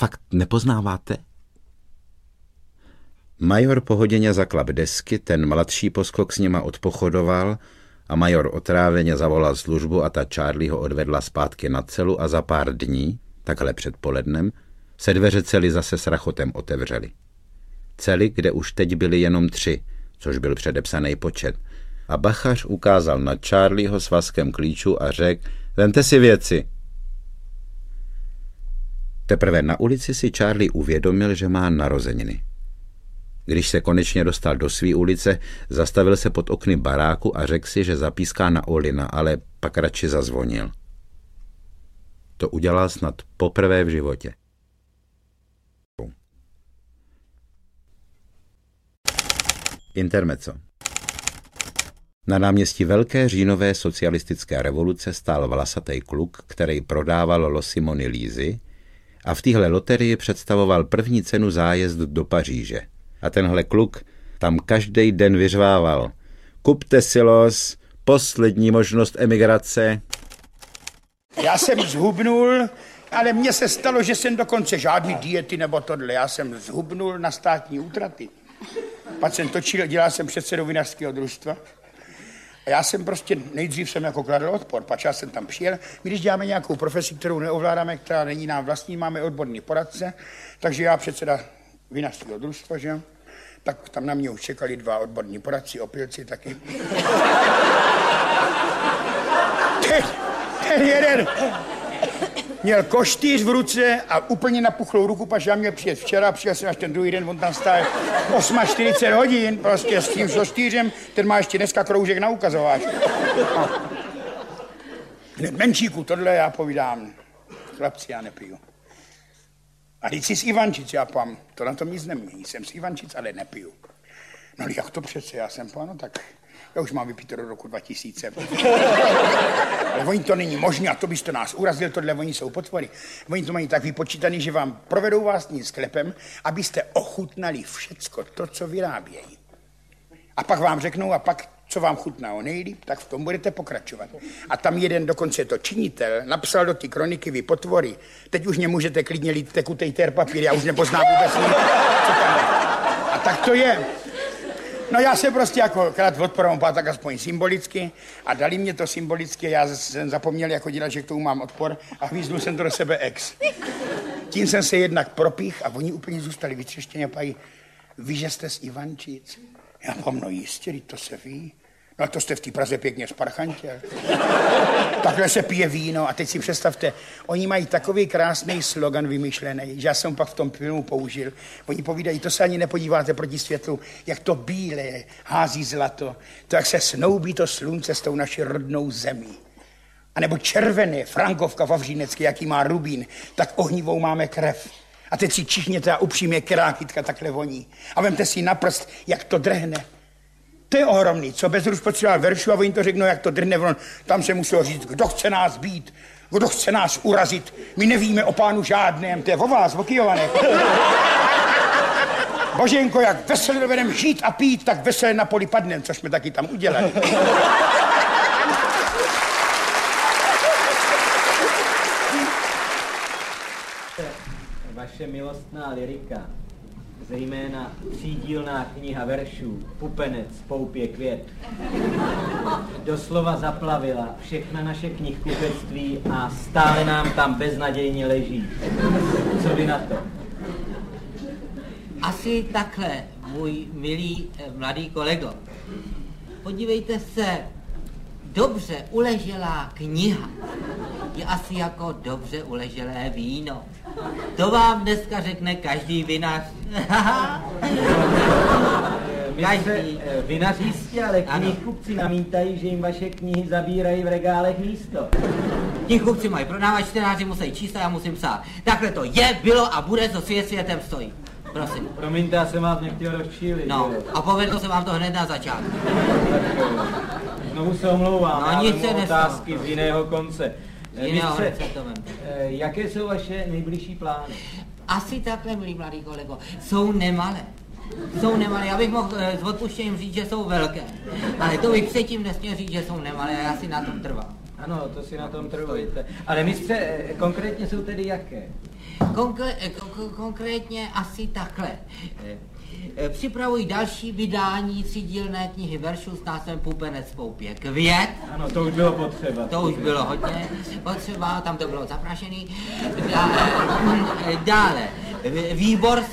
fakt nepoznáváte? Major po hodině zaklap desky, ten mladší poskok s nima odpochodoval a major otráveně zavolal službu a ta Charlie ho odvedla zpátky na celu a za pár dní, takhle před polednem, se dveře cely zase s rachotem otevřely. Cely, kde už teď byly jenom 3, což byl předepsaný počet, a bachař ukázal na Charlieho svazkem klíčů a řekl: vemte si věci. Teprve na ulici si Charlie uvědomil, že má narozeniny. Když se konečně dostal do své ulice, zastavil se pod okny baráku a řekl si, že zapíská na Olina, ale pak radši zazvonil. To udělal snad poprvé v životě. Intermezzo. Na náměstí Velké říjnové socialistické revoluce stál vlasatý kluk, který prodával losimony lízy a v téhle loterii představoval první cenu zájezdu do Paříže. A tenhle kluk tam každý den vyřvával: kupte si los, poslední možnost emigrace. Já jsem zhubnul, ale mně se stalo, že jsem dokonce žádný diety nebo tohle. Já jsem zhubnul na státní útraty. Pak jsem točil, dělal jsem předsedou vinařského družstva. A já jsem prostě, nejdřív jsem jako kladl odpor, pak já jsem tam přijel. My když děláme nějakou profesi, kterou neovládáme, která není nám vlastní, máme odborný poradce, takže já předseda vinařského družstva, že jo? Tak tam na mě už čekali 2 odborní poradci, opilci taky. Ten jeden měl koštýř v ruce a úplně napuchlou ruku, pač já měl přijet včera, přijel jsem až ten druhý den, on tam stál 48 hodin, prostě s tím koštýřem, ten má ještě dneska kroužek na ukazováčku. No. Menšíku, tohle já povídám, chlapci, já nepiju. A když jsi z Ivančic, já pám, to na tom nic nemění, jsem z Ivančic, ale nepiju. No jak to přece, já jsem pán, no tak já už mám vypít do roku 2000. Ale oni to není možné a to byste nás urazil, tohle oni jsou potvory. Oni to mají tak vypočítaný, že vám provedou vás tím sklepem, abyste ochutnali všecko to, co vyrábějí. A pak vám řeknou, a pak, co vám chutná nejlíp, tak v tom budete pokračovat. A tam jeden, dokonce to činitel, napsal do ty kroniky: vy potvory, teď už nemůžete klidně lít tekutej terpapír, já už nepoznám vůbec nic, co tam je. A tak to je. No já se prostě jako krát odporám, tak aspoň symbolicky a dali mě to symbolicky, já jsem zapomněl jako dělat, že k tomu mám odpor a hvízdnul jsem to do sebe ex. Tím jsem se jednak propích a oni úplně zůstali vytřeštěni a pají: vy, že jste z Ivančic? Já mám, no jistě, to se ví. No to jste v té Praze pěkně sparchantěl. Takhle se pije víno a teď si představte, oni mají takový krásný slogan vymyšlený, že já jsem pak v tom filmu použil. Oni povídají, to se ani nepodíváte proti světlu, jak to bílé hází zlato, to jak se snoubí to slunce s tou naší rodnou zemí. A nebo červené, Frankovka Vavřínecky, jaký má rubín, tak ohnivou máme krev. A teď si čichněte a upřímně, která kytka takhle voní. A vemte si na prst, jak to drhne. To je ohromný, co Bezruč potřeboval veršu a oni to řeknou, jak to drhne. Tam se muselo říct, kdo chce nás být, kdo chce nás urazit. My nevíme o pánu žádném, to je o vás, o Kyjovanech. Boženko, jak veselé dovedem žít a pít, tak veselé na poli padnem, což jsme taky tam udělali. Vaše milostná lyrika, zejména třídílná kniha veršů Pupenec, poupě květ, doslova zaplavila všechna naše knihkupectví a stále nám tam beznadějně leží. Co vy na to? Asi takhle, můj milý mladý kolego. Podívejte se, dobře uleželá kniha je asi jako dobře uleželé víno. To vám dneska řekne každý vinař. Vinař jistě, ale knihkupci namítají, že jim vaše knihy zabírají v regálech místo. Knihkupci mají prodávat, čtenáři musí číst a já musím psát. Takhle to je, bylo a bude, co světem stojí. Prosím. Promiňte, já jsem vás nechtěl rozčílit. No, a povedlo se vám to hned na začátku. Znovu se omlouvám, no, já mám otázky z jiného konce. Mistře, jaké jsou vaše nejbližší plány? Asi takhle, milý mladý kolego, jsou nemalé. Jsou nemalé, já bych mohl s odpuštěním říct, že jsou velké. Ale to bych předtím nesměl říct, že jsou nemalé a já si na tom trvám. Ano, to si na tom trváte. Ale mistře, konkrétně jsou tedy jaké? Konkrétně asi takhle. Připravuji další vydání 3dílné knihy veršů s názvem Pupenec poupě květ. Ano, to už bylo potřeba. To už bylo hodně potřeba, tam to bylo zaprašený. Dále, výbor